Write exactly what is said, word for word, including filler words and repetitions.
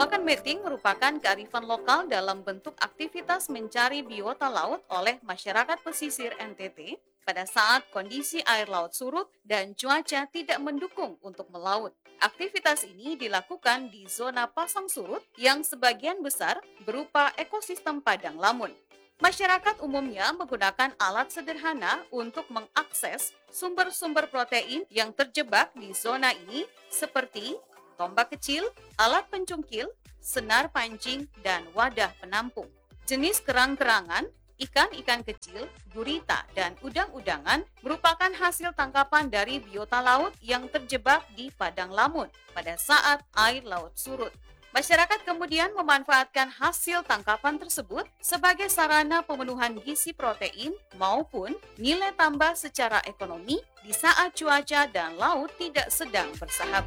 Makan beting merupakan kearifan lokal dalam bentuk aktivitas mencari biota laut oleh masyarakat pesisir N T T pada saat kondisi air laut surut dan cuaca tidak mendukung untuk melaut. Aktivitas ini dilakukan di zona pasang surut yang sebagian besar berupa ekosistem padang lamun. Masyarakat umumnya menggunakan alat sederhana untuk mengakses sumber-sumber protein yang terjebak di zona ini seperti tombak kecil, alat pencungkil, senar pancing, dan wadah penampung. Jenis kerang-kerangan, ikan-ikan kecil, gurita, dan udang-udangan merupakan hasil tangkapan dari biota laut yang terjebak di padang lamun pada saat air laut surut. Masyarakat kemudian memanfaatkan hasil tangkapan tersebut sebagai sarana pemenuhan gizi protein maupun nilai tambah secara ekonomi di saat cuaca dan laut tidak sedang bersahabat.